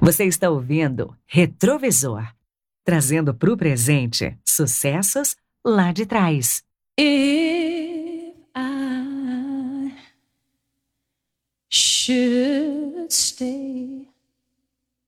Você está ouvindo Retrovisor, trazendo para o presente sucessos lá de trás. If I should stay